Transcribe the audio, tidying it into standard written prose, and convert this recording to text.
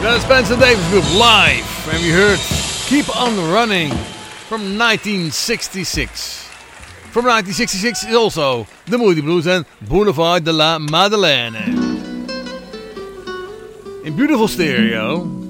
The Spencer Davis Group live, and we heard Keep On Running from 1966. From 1966 is also the Moody Blues and Boulevard de la Madeleine. In beautiful stereo,